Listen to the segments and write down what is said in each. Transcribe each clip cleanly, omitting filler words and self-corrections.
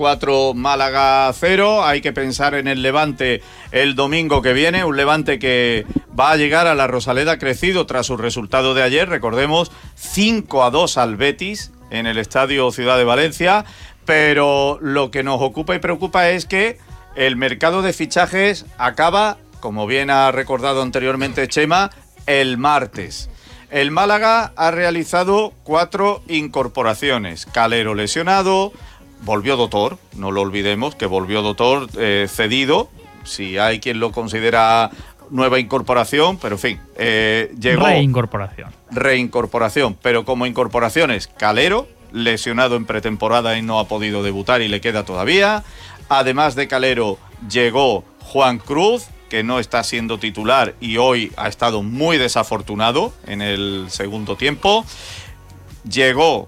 4, Málaga 0. Hay que pensar en el Levante el domingo que viene, un Levante que va a llegar a la Rosaleda crecido tras su resultado de ayer. Recordemos, 5-2 al Betis en el Estadio Ciudad de Valencia, pero lo que nos ocupa y preocupa es que el mercado de fichajes acaba, como bien ha recordado anteriormente Chema, el martes. El Málaga ha realizado 4 incorporaciones. Calero lesionado, volvió Dotor, no lo olvidemos, que volvió Dotor cedido, si hay quien lo considera nueva incorporación, pero en fin, llegó... Reincorporación, pero como incorporaciones, Calero, lesionado en pretemporada y no ha podido debutar y le queda todavía. Además de Calero, llegó Juan Cruz, que no está siendo titular y hoy ha estado muy desafortunado en el segundo tiempo. Llegó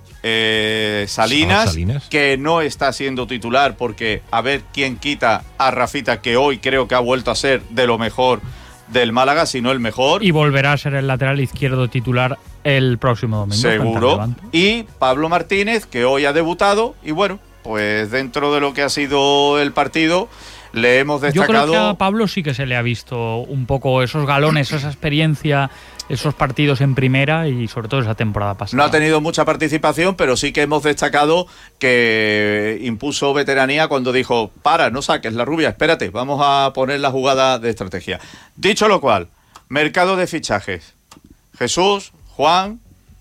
Salinas, que no está siendo titular porque a ver quién quita a Rafita, que hoy creo que ha vuelto a ser de lo mejor del Málaga, si no el mejor. Y volverá a ser el lateral izquierdo titular el próximo domingo. Seguro. Y Pablo Martínez, que hoy ha debutado y bueno, pues dentro de lo que ha sido el partido le hemos destacado... Yo creo que a Pablo sí que se le ha visto un poco esos galones, esa experiencia, esos partidos en primera y sobre todo esa temporada pasada. No ha tenido mucha participación, pero sí que hemos destacado que impuso veteranía cuando dijo: para, no saques la rubia, espérate, vamos a poner la jugada de estrategia. Dicho lo cual, mercado de fichajes. Jesús, Juan,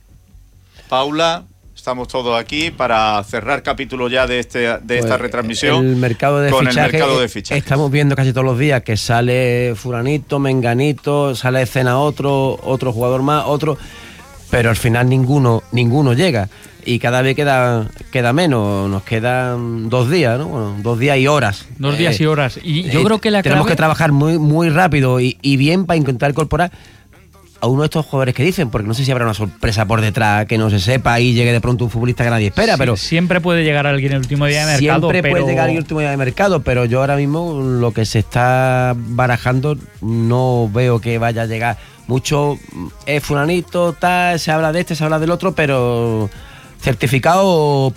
Paula... Estamos todos aquí para cerrar capítulo ya de esta retransmisión. El mercado de fichajes. Estamos viendo casi todos los días que sale fulanito, menganito, sale de escena otro jugador más, otro, pero al final ninguno llega. Y cada vez queda menos, nos quedan 2 días, ¿no? Bueno, 2 días y horas. 2 días y horas. Y yo creo que tenemos que trabajar muy, muy rápido y bien para intentar incorporar a uno de estos jugadores que dicen, porque no sé si habrá una sorpresa por detrás que no se sepa y llegue de pronto un futbolista que nadie espera, pero... Siempre puede llegar alguien el último día de mercado, puede llegar el último día de mercado, pero yo ahora mismo lo que se está barajando no veo que vaya a llegar mucho. Es fulanito, tal, se habla de este, se habla del otro, pero certificado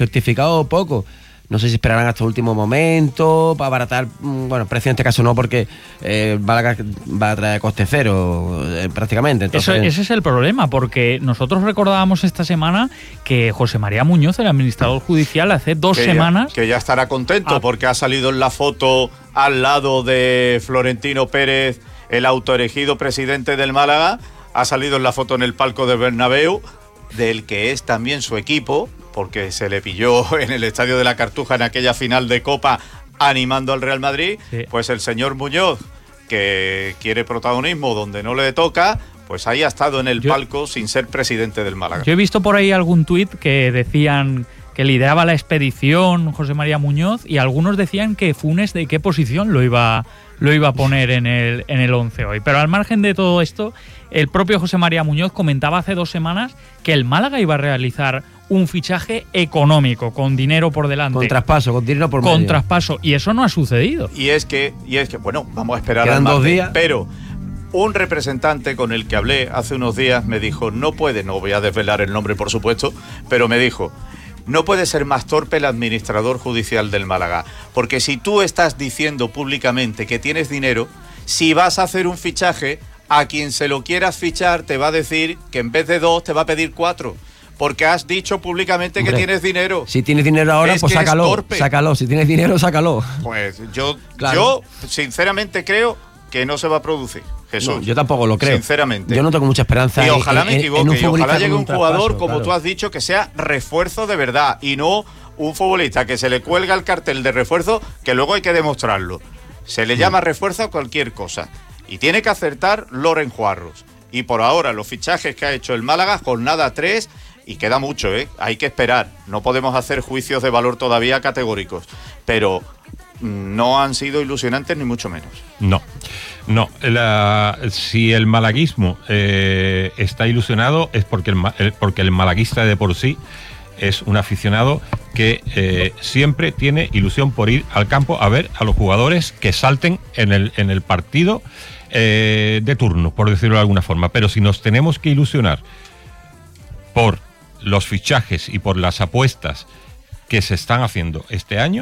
poco. No sé si esperarán hasta el último momento para abaratar, bueno, precio en este caso no, porque Málaga va a traer coste cero prácticamente. Entonces... Ese es el problema, porque nosotros recordábamos esta semana que José María Muñoz, el administrador judicial, hace 2 semanas... Que ya estará contento porque ha salido en la foto al lado de Florentino Pérez, el autoelegido presidente del Málaga, ha salido en la foto en el palco del Bernabéu, del que es también su equipo, porque se le pilló en el Estadio de la Cartuja en aquella final de Copa animando al Real Madrid, sí. Pues el señor Muñoz, que quiere protagonismo donde no le toca, pues ahí ha estado en el palco sin ser presidente del Málaga. Yo he visto por ahí algún tuit que decían que lideraba la expedición José María Muñoz y algunos decían que Funes de qué posición lo iba a poner en el 11 hoy. Pero al margen de todo esto, el propio José María Muñoz comentaba hace 2 semanas que el Málaga iba a realizar un fichaje económico, con dinero por delante. Con traspaso, con dinero por medio. Con traspaso, y eso no ha sucedido. Y es que bueno, vamos a esperar al martes. 2 días. Pero un representante con el que hablé hace unos días me dijo, no voy a desvelar el nombre por supuesto, pero me dijo, no puede ser más torpe el administrador judicial del Málaga, porque si tú estás diciendo públicamente que tienes dinero, si vas a hacer un fichaje, a quien se lo quieras fichar te va a decir que en vez de 2 te va a pedir 4. Porque has dicho públicamente que tienes dinero. Si tienes dinero ahora, pues sácalo. Si tienes dinero, sácalo. Pues yo sinceramente creo que no se va a producir, Jesús. No, yo tampoco lo creo. Sinceramente. Yo no tengo mucha esperanza. Y ojalá me equivoque, y ojalá llegue un jugador, como claro. tú has dicho, que sea refuerzo de verdad y no un futbolista que se le cuelga el cartel de refuerzo que luego hay que demostrarlo. Se le llama refuerzo a cualquier cosa. Y tiene que acertar Loren Juarros. Y por ahora, los fichajes que ha hecho el Málaga, jornada 3... Y queda mucho, hay que esperar. No podemos hacer juicios de valor todavía categóricos. Pero no han sido ilusionantes ni mucho menos. No. Si el malaguismo está ilusionado es porque el malaguista de por sí es un aficionado que siempre tiene ilusión por ir al campo a ver a los jugadores que salten en el partido de turno, por decirlo de alguna forma. Pero si nos tenemos que ilusionar por los fichajes y por las apuestas que se están haciendo este año,